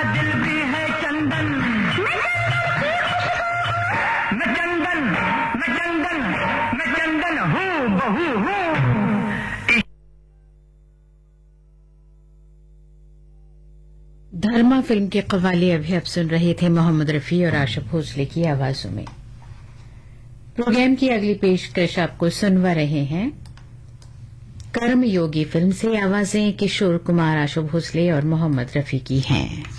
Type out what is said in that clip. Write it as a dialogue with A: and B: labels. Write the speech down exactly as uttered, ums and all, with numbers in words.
A: दिल भी है चंदन, मैं चंदन, मैं चंदन, मैं चंदन हूँ, बहू हूँ।
B: धर्मा फिल्म के कव्वाली अभी आप सुन रहे थे मोहम्मद रफी और आशा भोसले की आवाजों में। प्रोग्राम की अगली पेशकश आपको सुनवा रहे हैं कर्म योगी फिल्म से। आवाजें किशोर कुमार, आशा भोसले और मोहम्मद रफी की हैं।